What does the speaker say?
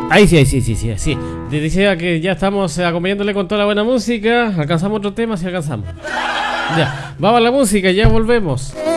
Ahí sí, sí. Te decía que ya estamos acompañándole con toda la buena música. Alcanzamos otro tema, si alcanzamos. Ya, vamos a la música, ya volvemos.